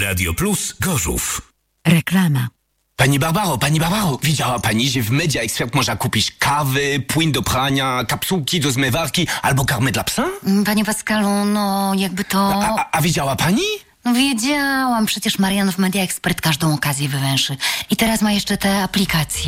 Radio Plus Gorzów. Reklama. Pani Barbaro, widziała pani, że w Media Expert można kupić kawy, płyn do prania, kapsułki do zmywarki albo karmę dla psa? Panie Pascalu, no jakby to... A widziała pani? No wiedziałam, przecież Marian w Media Expert każdą okazję wywęszy. I teraz ma jeszcze te aplikacje.